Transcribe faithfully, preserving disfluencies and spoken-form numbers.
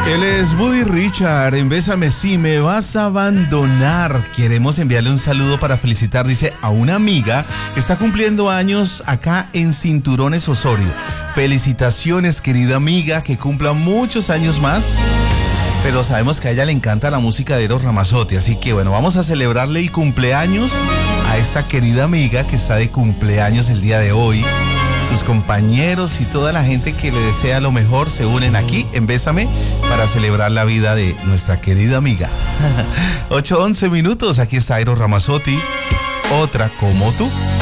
Él es Buddy Richard, en Bésame si me vas a abandonar. Queremos enviarle un saludo para felicitar, dice, a una amiga que está cumpliendo años acá en Cinturones Osorio. Felicitaciones, querida amiga, que cumpla muchos años más. Pero sabemos que a ella le encanta la música de Eros Ramazzotti, así que bueno, vamos a celebrarle el cumpleaños a esta querida amiga que está de cumpleaños el día de hoy. Sus compañeros y toda la gente que le desea lo mejor se unen aquí en Bésame para celebrar la vida de nuestra querida amiga. ocho once minutos, aquí está Eros Ramazzotti, Otra como tú.